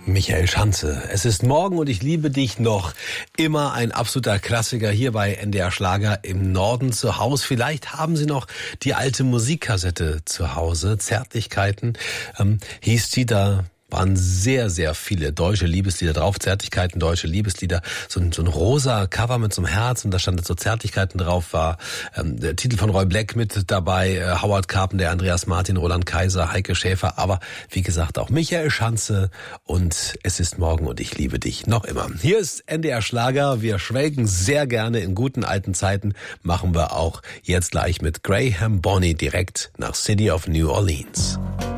Michael Schanze. Es ist morgen und ich liebe dich noch. Immer ein absoluter Klassiker hier bei NDR Schlager im Norden zu Hause. Vielleicht haben Sie noch die alte Musikkassette zu Hause. Zärtlichkeiten hieß die, da waren sehr, sehr viele deutsche Liebeslieder drauf. Zärtlichkeiten, deutsche Liebeslieder. So ein rosa Cover mit so einem Herz und da stand so Zärtlichkeiten drauf. War der Titel von Roy Black mit dabei, Howard Carpenter, Andreas Martin, Roland Kaiser, Heike Schäfer. Aber wie gesagt auch Michael Schanze und es ist morgen und ich liebe dich noch immer. Hier ist NDR Schlager. Wir schwelgen sehr gerne in guten alten Zeiten. Machen wir auch jetzt gleich mit Graham Bonny direkt nach City of New Orleans.